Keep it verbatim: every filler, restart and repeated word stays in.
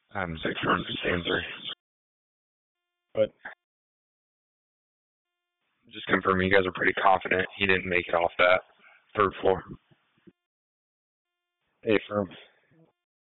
I'm six rounds to stand three. But just confirm you guys are pretty confident he didn't make it off that third floor. Hey, firm.